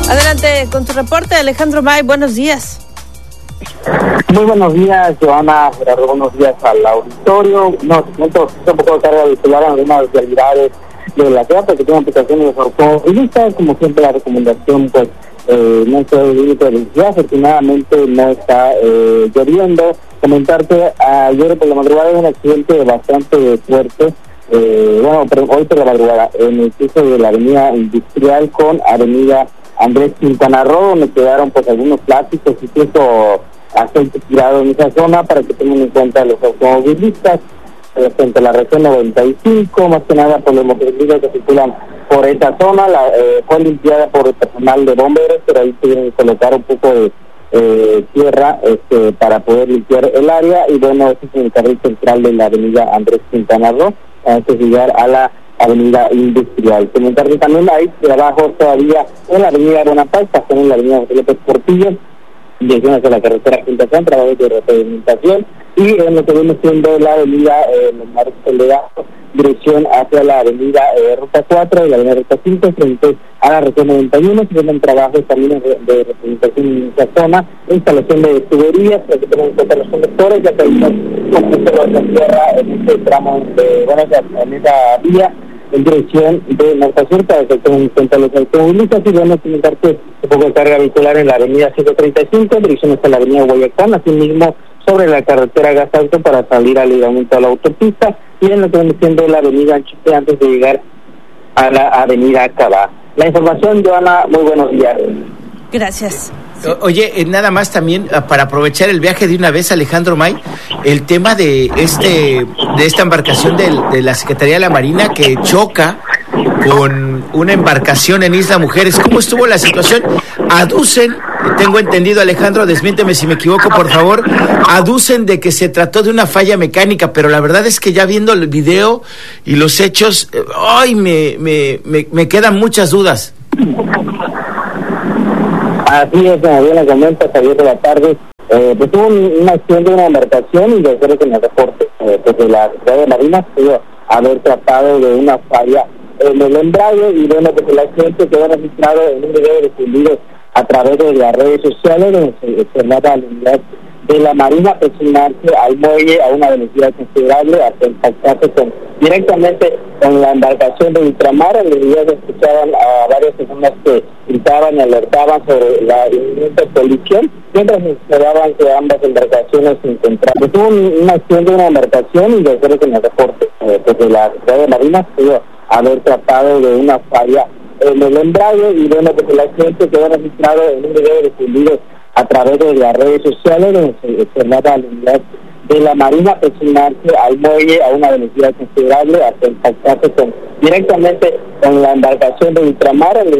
Adelante con tu reporte, Alejandro May, buenos días. Muy buenos días, Joana, buenos días al auditorio. No, un poco de carga vehicular en algunas realidades de la ciudad, porque tiene aplicaciones de automovilistas, como siempre la recomendación, pues, no es el límite de velocidad, afortunadamente no está lloviendo. Comentarte, ayer por la madrugada hubo un accidente bastante fuerte, pero hoy por la madrugada, en el cruce de la avenida Industrial con avenida Andrés Quintana Roo, donde quedaron pues algunos plásticos, incluso aceite tirado en esa zona, para que tengan en cuenta los automovilistas, frente a la región 95, más que nada por los motociclistas que circulan por esa zona. Fue limpiada por el personal de bomberos, pero ahí tuvieron que colocar un poco de tierra para poder limpiar el área, y bueno, este es el carril central de la avenida Andrés Quintana Roo, antes de llegar a la avenida Industrial. Comentar que también hay trabajos todavía en la avenida Bonaparte, también en la avenida José López Portillo, dirección hacia la carretera Quintación, trabajos de repavimentación, y en lo que viene siendo la avenida Marcos Toledo, dirección hacia la avenida Ruta 4 y la avenida Ruta 5, frente a la región 91, se vienen trabajos también de representación en esa zona, instalación de tuberías, para que tengan en cuenta los conductores, ya que hay un poquito de tierra en este tramo, en esa vía, en dirección de norte a sur, para que tengan en cuenta los automovilistas. Y bueno, comentarte un poco de carga vehicular en la avenida 135, dirección hasta la avenida Guayacán, así mismo sobre la carretera Gasalto para salir al ligamento a la autopista, y en lo que viene siendo la avenida Anchique antes de llegar a la avenida Cabá. La información, Joana, muy buenos días. Gracias. Oye, nada más también, para aprovechar el viaje de una vez, Alejandro May, el tema de esta embarcación de la Secretaría de la Marina que choca con una embarcación en Isla Mujeres. ¿Cómo estuvo la situación? Aducen, tengo entendido, Alejandro, desmiénteme si me equivoco, por favor, aducen de que se trató de una falla mecánica, pero la verdad es que ya viendo el video y los hechos, me quedan muchas dudas. Así es, como bien la comenta, ayer de la tarde, pues tuvo un accidente de una embarcación, y de acuerdo con el reporte desde la Secretaría de Marina, pudo haber tratado de una falla en el embrague, y bueno, pues el accidente quedó registrado en un video difundido a través de las redes sociales, donde se observaba la unidad de la Marina aproximarse al muelle a una velocidad considerable hasta impactarse directamente con la embarcación de ultramar. En el video se escuchaban a varias personas que gritaban y alertaban sobre la inminente colisión, mientras esperaban que ambas embarcaciones se encontraran. Tuvo un accidente de una embarcación, y de acuerdo con el reporte desde la Secretaría de Marina, pudo haber tratado de una falla en el embrague, y bueno, pues el accidente quedó registrado en un video difundido a través de las redes sociales, donde se observaba la unidad de la Marina aproximarse al muelle a una velocidad considerable hasta impactarse directamente con la embarcación de ultramar.